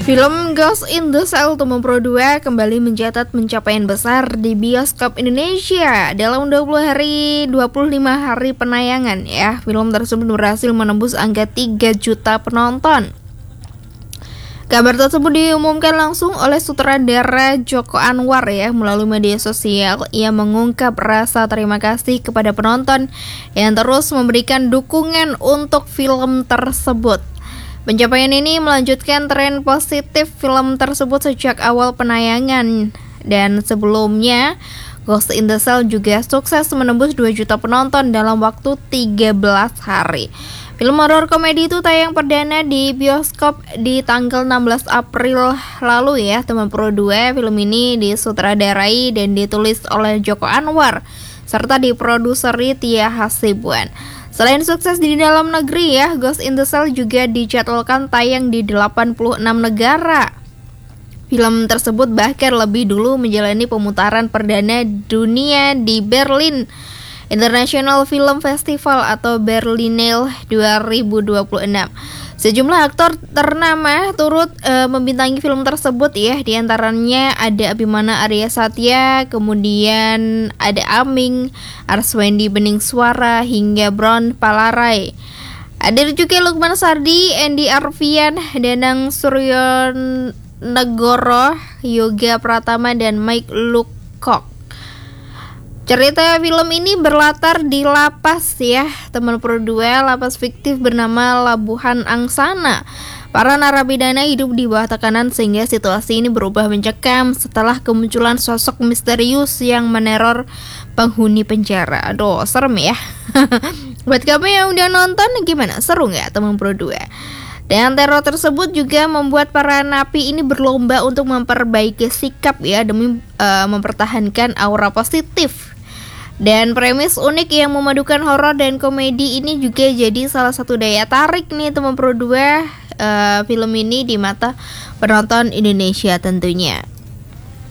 Film Ghost in the Shell Teman Pro 2 kembali mencatat pencapaian besar di bioskop Indonesia. Dalam 25 hari penayangan ya, film tersebut berhasil menembus angka 3 juta penonton. Kabar tersebut diumumkan langsung oleh sutradara Joko Anwar ya melalui media sosial. Ia mengungkap rasa terima kasih kepada penonton yang terus memberikan dukungan untuk film tersebut. Pencapaian ini melanjutkan tren positif film tersebut sejak awal penayangan. Dan sebelumnya, Ghost in the Shell juga sukses menembus 2 juta penonton dalam waktu 13 hari. Film horor komedi itu tayang perdana di bioskop di tanggal 16 April lalu ya, Teman Pro 2. Film ini disutradarai dan ditulis oleh Joko Anwar serta diproduseri Tia Hasibuan. Selain sukses di dalam negeri ya, Ghost in the Shell juga dijadwalkan tayang di 86 negara. Film tersebut bahkan lebih dulu menjalani pemutaran perdana dunia di Berlin International Film Festival atau Berlinale 2026. Sejumlah aktor ternama turut membintangi film tersebut ya, di antaranya ada Abimana Arya Satya, kemudian ada Aming, Arswendi Beningswara hingga Bron Palarai. Ada juga Lukman Sardi, Andy Arfian, Danang Suryonegoro, Yoga Pratama dan Mike Lukok. Cerita film ini berlatar di lapas ya, Teman Pro 2, lapas fiktif bernama Labuhan Angsana. Para narapidana hidup di bawah tekanan sehingga situasi ini berubah mencekam setelah kemunculan sosok misterius yang meneror penghuni penjara. Aduh, serem ya. Buat kamu yang udah nonton, gimana? Seru nggak Teman Pro 2? Dan teror tersebut juga membuat para napi ini berlomba untuk memperbaiki sikap ya, demi mempertahankan aura positif. Dan premis unik yang memadukan horor dan komedi ini juga jadi salah satu daya tarik nih Teman Pro 2 film ini di mata penonton Indonesia tentunya.